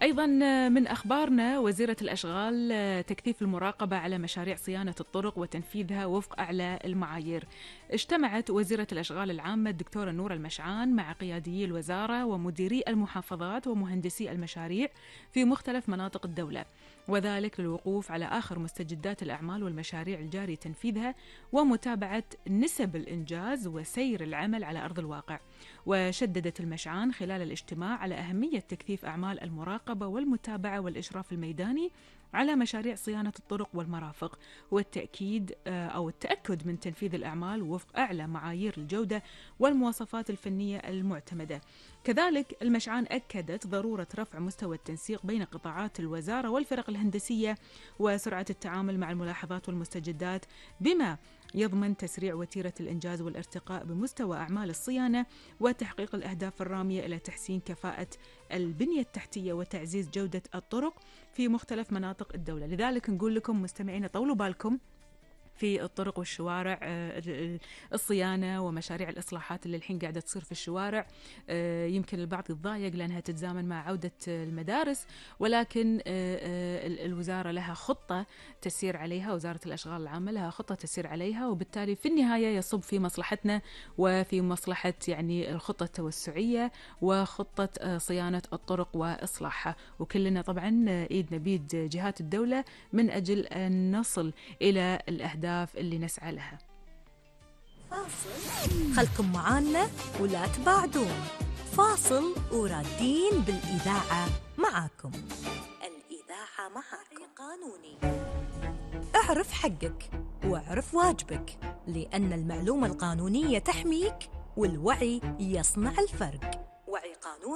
أيضا من أخبارنا وزيرة الأشغال تكثيف المراقبة على مشاريع صيانة الطرق وتنفيذها وفق أعلى المعايير. اجتمعت وزيرة الأشغال العامة الدكتورة نورة المشعان مع قياديي الوزارة ومديري المحافظات ومهندسي المشاريع في مختلف مناطق الدولة، وذلك للوقوف على آخر مستجدات الأعمال والمشاريع الجاري تنفيذها ومتابعة نسب الإنجاز وسير العمل على أرض الواقع. وشددت المشعان خلال الاجتماع على أهمية تكثيف أعمال المراقبة والمتابعة والإشراف الميداني على مشاريع صيانة الطرق والمرافق، والتأكيد أو التأكد من تنفيذ الأعمال وفق أعلى معايير الجودة والمواصفات الفنية المعتمدة. كذلك المشعان أكدت ضرورة رفع مستوى التنسيق بين قطاعات الوزارة والفرق الهندسية وسرعة التعامل مع الملاحظات والمستجدات، بما يضمن تسريع وتيرة الإنجاز والارتقاء بمستوى أعمال الصيانة وتحقيق الأهداف الرامية إلى تحسين كفاءة البنية التحتية وتعزيز جودة الطرق في مختلف مناطق الدولة. لذلك نقول لكم مستمعين طولوا بالكم في الطرق والشوارع، الصيانة ومشاريع الإصلاحات اللي الحين قاعدة تصير في الشوارع. يمكن البعض يتضايق لأنها تتزامن مع عودة المدارس، ولكن الوزارة لها خطة تسير عليها، وزارة الأشغال العامة لها خطة تسير عليها، وبالتالي في النهاية يصب في مصلحتنا وفي مصلحة يعني الخطة التوسعية وخطة صيانة الطرق وإصلاحها. وكلنا طبعا إيدنا بيد جهات الدولة من أجل أن نصل إلى الأهداف اللي نسعى لها. خلكم معانا ولا تبعدون، فاصل ورادين بالإذاعة معاكم. الإذاعة معاكم قانوني. اعرف حقك واعرف واجبك، لأن المعلومة القانونية تحميك والوعي يصنع الفرق. وعي قانوني.